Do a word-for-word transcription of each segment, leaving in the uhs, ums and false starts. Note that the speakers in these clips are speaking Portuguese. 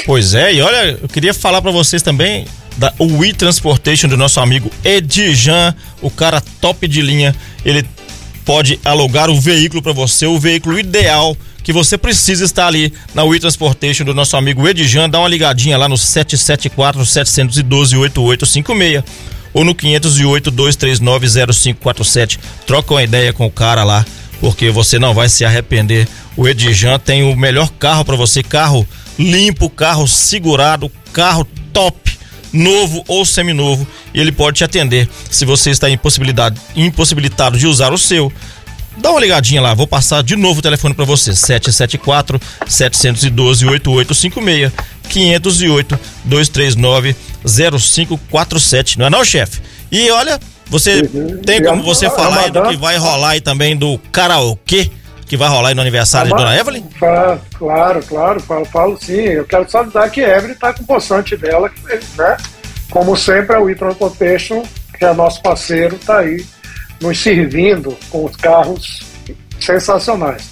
Pois é, e olha, eu queria falar para vocês também da We Transportation do nosso amigo Edijan, o cara top de linha. Ele pode alugar o veículo para você, o veículo ideal que você precisa estar ali na We Transportation do nosso amigo Edijan. Dá uma ligadinha lá no sete sete quatro, sete um dois, oito oito cinco seis ou no quinhentos e oito, dois três nove, zero cinco quatro sete. Troca uma ideia com o cara lá, porque você não vai se arrepender. O Edijan tem o melhor carro para você, carro limpo, carro segurado, carro top, novo ou seminovo, e ele pode te atender. Se você está impossibilidade, impossibilitado de usar o seu, dá uma ligadinha lá, vou passar de novo o telefone para você, sete sete quatro, sete um dois, oito oito cinco seis, quinhentos e oito, dois três nove, zero cinco quatro sete, não é não, chefe? E olha, você uhum. tem como você falar aí do que vai rolar aí também do karaokê, que vai rolar aí no aniversário de Dona Evelyn? Claro, claro, falo, falo sim. Eu quero só avisar que a Evelyn está com o poçante dela, né? Como sempre, a We Transportation, que é nosso parceiro, está aí nos servindo com os carros sensacionais.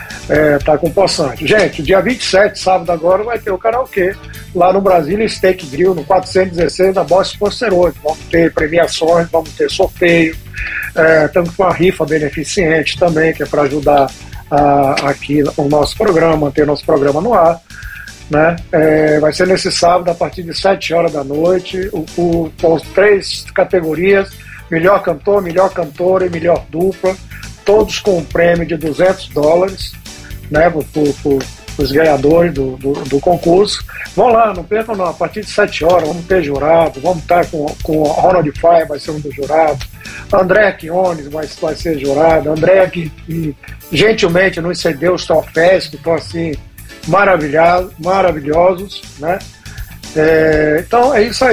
É, tá com poçante. Gente, dia vinte e sete, sábado agora, vai ter o karaokê lá no Brasília Steak Grill, no quatrocentos e dezesseis da Bosch Posteroso. Vamos ter premiações, vamos ter sorteio. É, estamos com uma rifa beneficente também, que é para ajudar a, aqui o nosso programa, manter o nosso programa no ar, né? É, vai ser nesse sábado a partir de sete horas da noite, o, o, com três categorias: melhor cantor, melhor cantora e melhor dupla, todos com um prêmio de duzentos dólares, né, para os ganhadores do, do, do concurso. Vão lá, não percam não, a partir de sete horas vamos ter jurado, vamos estar com, com o Ronald Fire, vai ser um dos jurados, André Quiones vai, vai ser jurado, André que, que gentilmente nos cedeu os troféus que estão assim maravilhosos, maravilhosos, né? É, então é isso aí.